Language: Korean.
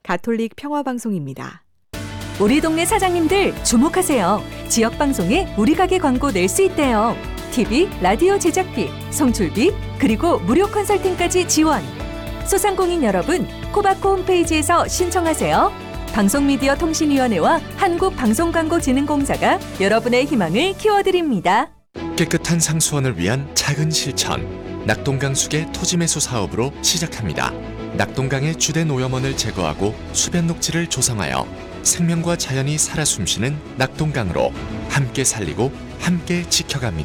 가톨릭 평화방송입니다. 우리 동네 사장님들 주목하세요. 지역 방송에 우리 가게 광고 낼 수 있대요. TV, 라디오 제작비, 송출비, 그리고 무료 컨설팅까지 지원. 소상공인 여러분, 코바코 홈페이지에서 신청하세요. 방송미디어통신위원회와 한국방송광고진흥공사가 여러분의 희망을 키워드립니다. 깨끗한 상수원을 위한 작은 실천. 낙동강수계 토지매수 사업으로 시작합니다. 낙동강의 주된 오염원을 제거하고 수변 녹지를 조성하여 생명과 자연이 살아 숨쉬는 낙동강으로 함께 살리고 함께 지켜갑니다.